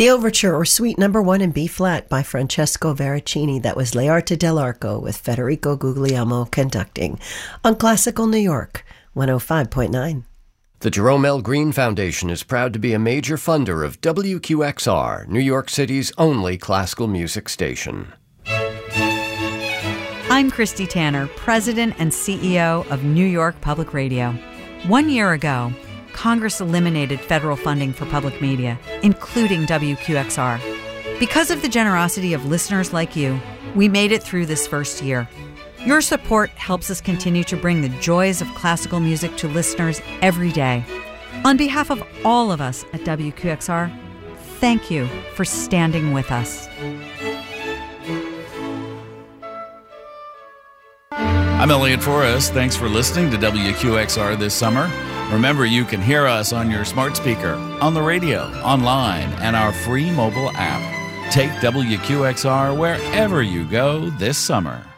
The Overture, or Suite No. 1 in B-flat by Francesco Veracini. That was Le Arte dell'Arco with Federico Guglielmo conducting on Classical New York, 105.9. The Jerome L. Green Foundation is proud to be a major funder of WQXR, New York City's only classical music station. I'm Christy Tanner, President and CEO of New York Public Radio. 1 year ago, Congress eliminated federal funding for public media, including WQXR. Because of the generosity of listeners like you, we made it through this first year. Your support helps us continue to bring the joys of classical music to listeners every day. On behalf of all of us at WQXR, thank you for standing with us. I'm Elliot Forrest. Thanks for listening to WQXR this summer. Remember, you can hear us on your smart speaker, on the radio, online, and our free mobile app. Take WQXR wherever you go this summer.